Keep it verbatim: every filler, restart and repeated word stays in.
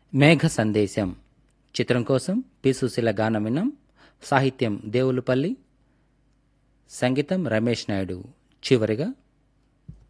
మేఘ సందేశం చిత్రం కోసం పి సుశీల గానం విన్నాం. సాహిత్యం దేవులపల్లి, సంగీతం రమేష్ నాయుడు. చివరిగా